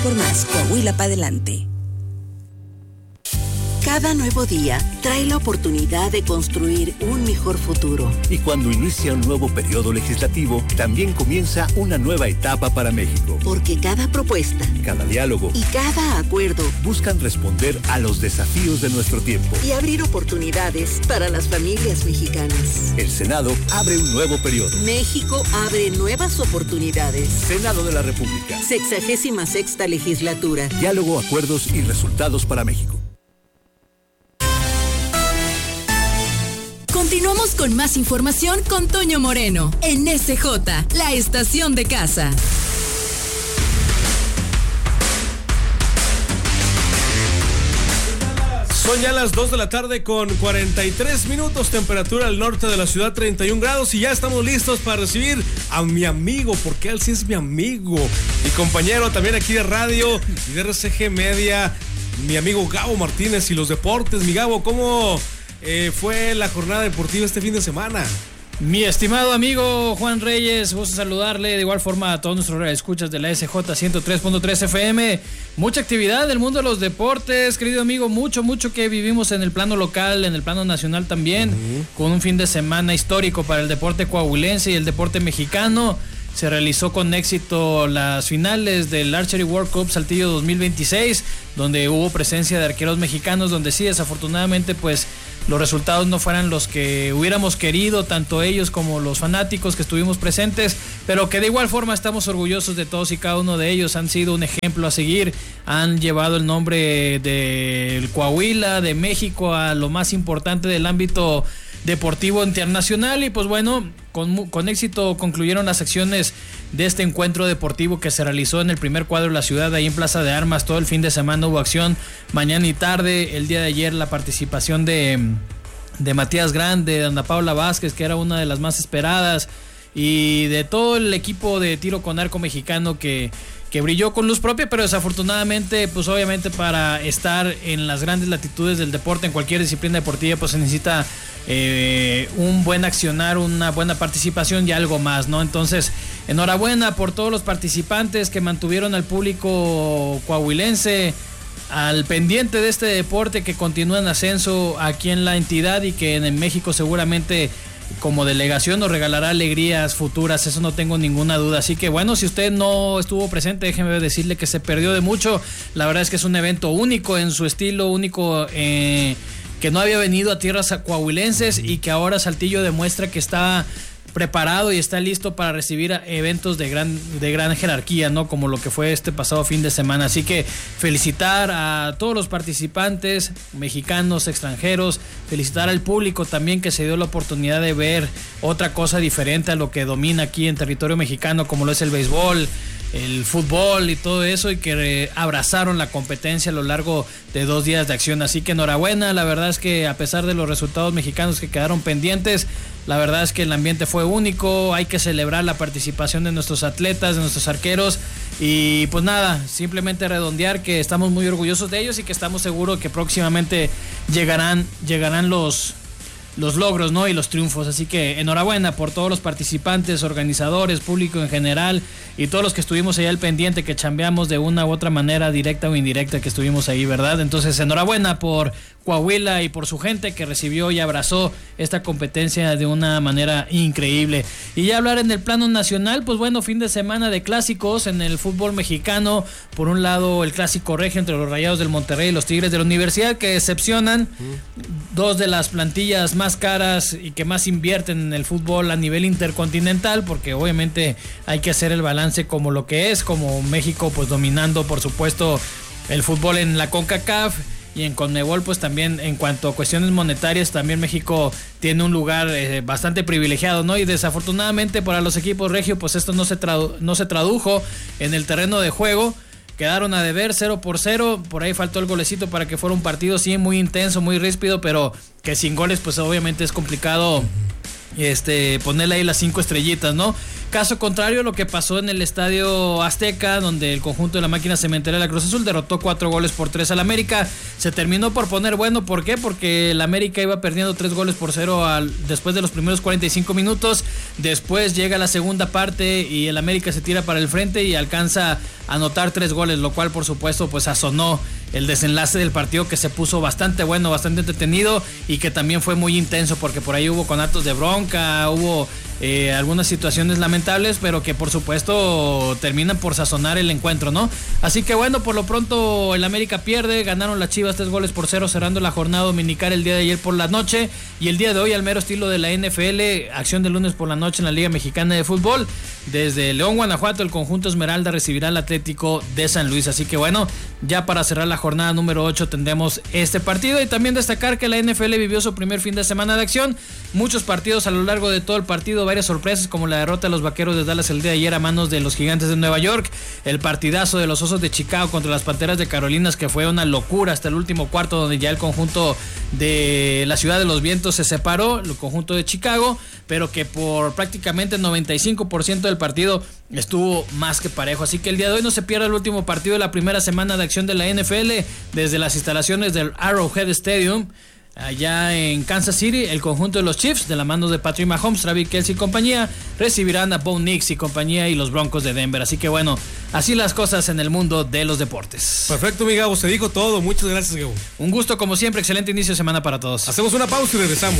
por más. Coahuila para adelante. Cada nuevo día trae la oportunidad de construir un mejor futuro. Y cuando inicia un nuevo periodo legislativo, también comienza una nueva etapa para México. Porque cada propuesta, cada diálogo y cada acuerdo buscan responder a los desafíos de nuestro tiempo y abrir oportunidades para las familias mexicanas. El Senado abre un nuevo periodo. México abre nuevas oportunidades. Senado de la República. 66ª legislatura. Diálogo, acuerdos y resultados para México. Continuamos con más información con Toño Moreno en SJ, la estación de casa. Son ya las 2 de la tarde con 43 minutos, temperatura al norte de la ciudad 31 grados y ya estamos listos para recibir a mi amigo, porque él sí es mi amigo, mi compañero también aquí de radio y de RCG Media, mi amigo Gabo Martínez y los deportes. Mi Gabo, ¿cómo fue la jornada deportiva este fin de semana? Mi estimado amigo Juan Reyes, gusto saludarle, de igual forma a todos nuestros escuchas de la SJ 103.3 FM. Mucha actividad del mundo de los deportes, querido amigo, mucho que vivimos en el plano local, en el plano nacional también, con un fin de semana histórico para el deporte coahuilense y el deporte mexicano. Se realizó con éxito las finales del Archery World Cup Saltillo 2026, donde hubo presencia de arqueros mexicanos, donde sí, desafortunadamente, pues los resultados no fueran los que hubiéramos querido, tanto ellos como los fanáticos que estuvimos presentes, pero que de igual forma estamos orgullosos de todos y cada uno de ellos. Han sido un ejemplo a seguir, han llevado el nombre del Coahuila, de México, a lo más importante del ámbito deportivo internacional. Y pues bueno, con éxito concluyeron las acciones de este encuentro deportivo que se realizó en el primer cuadro de la ciudad, ahí en Plaza de Armas. Todo el fin de semana hubo acción, mañana y tarde. El día de ayer la participación de Matías Grande, de Ana Paula Vázquez, que era una de las más esperadas, y de todo el equipo de tiro con arco mexicano que brilló con luz propia, pero desafortunadamente, pues obviamente para estar en las grandes latitudes del deporte, en cualquier disciplina deportiva, pues se necesita un buen accionar, una buena participación y algo más, ¿no? Entonces, enhorabuena por todos los participantes que mantuvieron al público coahuilense al pendiente de este deporte, que continúa en ascenso aquí en la entidad y que en México seguramente como delegación nos regalará alegrías futuras, eso no tengo ninguna duda. Así que bueno, si usted no estuvo presente, déjeme decirle que se perdió de mucho. La verdad es que es un evento único en su estilo, único que no había venido a tierras coahuilenses y que ahora Saltillo demuestra que está preparado y está listo para recibir eventos de gran jerarquía, ¿no? Como lo que fue este pasado fin de semana. Así que felicitar a todos los participantes, mexicanos, extranjeros, felicitar al público también que se dio la oportunidad de ver otra cosa diferente a lo que domina aquí en territorio mexicano, como lo es el béisbol, el fútbol y todo eso, y que abrazaron la competencia a lo largo de 2 días de acción. Así que enhorabuena. La verdad es que a pesar de los resultados mexicanos que quedaron pendientes, la verdad es que el ambiente fue único. Hay que celebrar la participación de nuestros atletas, de nuestros arqueros, y pues nada, simplemente redondear que estamos muy orgullosos de ellos y que estamos seguros que próximamente llegarán los logros, ¿no? Y los triunfos. Así que enhorabuena por todos los participantes, organizadores, público en general y todos los que estuvimos ahí al pendiente, que chambeamos de una u otra manera, directa o indirecta, que estuvimos ahí, ¿verdad? Entonces enhorabuena por Coahuila y por su gente que recibió y abrazó esta competencia de una manera increíble. Y ya hablar en el plano nacional, pues bueno, fin de semana de clásicos en el fútbol mexicano. Por un lado, el clásico regio entre los Rayados del Monterrey y los Tigres de la Universidad, que decepcionan, 2 de las plantillas más caras y que más invierten en el fútbol a nivel intercontinental, porque obviamente hay que hacer el balance como lo que es, como México pues dominando por supuesto el fútbol en la CONCACAF, y en CONMEBOL pues también en cuanto a cuestiones monetarias también México tiene un lugar bastante privilegiado, ¿no? Y desafortunadamente para los equipos regio pues esto no se tradujo en el terreno de juego. Quedaron a deber 0-0, por ahí faltó el golecito para que fuera un partido sí muy intenso, muy ríspido, pero que sin goles pues obviamente es complicado ponerle ahí las 5 estrellitas, ¿no? Caso contrario, lo que pasó en el Estadio Azteca, donde el conjunto de la máquina cementera de la Cruz Azul derrotó 4-3 al América. Se terminó por poner bueno. ¿Por qué? Porque el América iba perdiendo 3-0 después de los primeros 45 minutos. Después llega la segunda parte y el América se tira para el frente y alcanza a anotar 3 goles, lo cual por supuesto pues sazonó el desenlace del partido, que se puso bastante bueno, bastante entretenido y que también fue muy intenso, porque por ahí hubo conatos de bronca, hubo algunas situaciones lamentables, pero que por supuesto terminan por sazonar el encuentro, ¿no? Así que bueno, por lo pronto el América pierde, ganaron las Chivas 3-0, cerrando la jornada dominical el día de ayer por la noche, y el día de hoy, al mero estilo de la NFL, acción de lunes por la noche en la Liga Mexicana de Fútbol. Desde León, Guanajuato, el conjunto Esmeralda recibirá al Atlético de San Luis. Así que bueno, ya para cerrar la jornada número 8 tendremos este partido. Y también destacar que la NFL vivió su primer fin de semana de acción. Muchos partidos a lo largo de todo el partido, varias sorpresas, como la derrota de los Vaqueros de Dallas el día de ayer a manos de los Gigantes de Nueva York, el partidazo de los Osos de Chicago contra las Panteras de Carolina, que fue una locura hasta el último cuarto, donde ya el conjunto de la Ciudad de los Vientos se separó, el conjunto de Chicago, pero que por prácticamente 95% del partido estuvo más que parejo. Así que el día de hoy no se pierda el último partido de la primera semana de acción de la NFL desde las instalaciones del Arrowhead Stadium allá en Kansas City. El conjunto de los Chiefs, de la mano de Patrick Mahomes, Travis Kelce y compañía, recibirán a Bo Nix y compañía y los Broncos de Denver. Así que bueno, así las cosas en el mundo de los deportes. Perfecto, mi Gabo, se dijo todo. Muchas gracias, Gabo. Un gusto como siempre, excelente inicio de semana para todos. Hacemos una pausa y regresamos.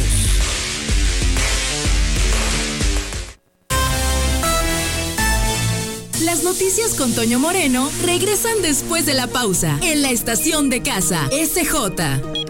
Las noticias con Toño Moreno regresan después de la pausa en la estación de casa SJ.